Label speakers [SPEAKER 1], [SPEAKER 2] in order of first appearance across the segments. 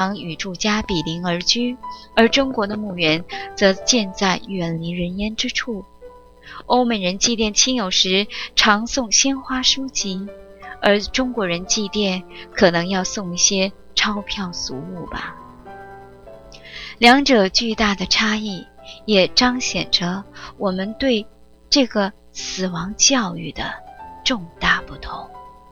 [SPEAKER 1] 与住家比邻而居，而中国的墓园则建在远离人烟之处。欧美人祭奠亲友时常送鲜花书籍，而中国人祭奠可能要送一些钞票俗物吧。两者巨大的差异也彰显着我们对这个死亡教育的重大不同。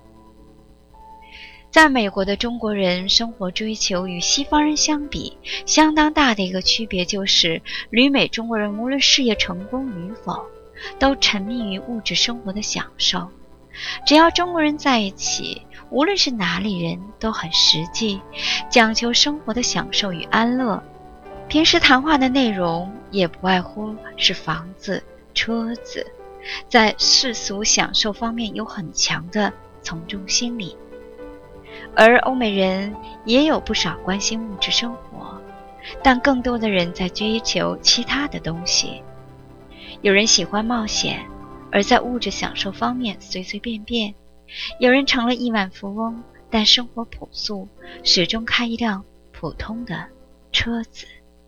[SPEAKER 1] 在美国的中国人生活追求与西方人相比，相当大的一个区别就是旅美中国人无论事业成功与否，都沉迷于物质生活的享受。只要中国人在一起，无论是哪里人，都很实际，讲求生活的享受与安乐。平时谈话的内容也不外乎是房子、车子，在世俗享受方面有很强的从众心理。而欧美人也有不少关心物质生活，但更多的人在追求其他的东西。有人喜欢冒险，而在物质享受方面随随便便；有人成了亿万富翁，但生活朴素，始终开一辆普通的车子。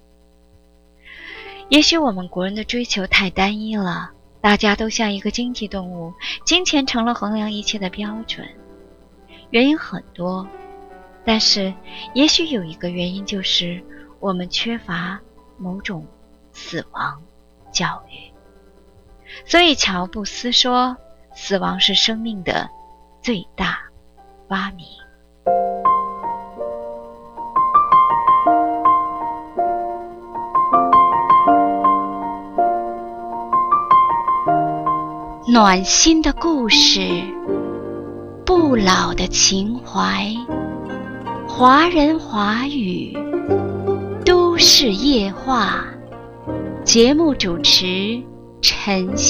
[SPEAKER 1] 也许我们国人的追求太单一了，大家都像一个经济动物，金钱成了衡量一切的标准。原因很多，但是也许有一个原因就是我们缺乏某种死亡教育。所以乔布斯说，死亡是生命的最大发明。暖心的故事，不老的情怀，华人华语，都市夜话。节目主持陈曦。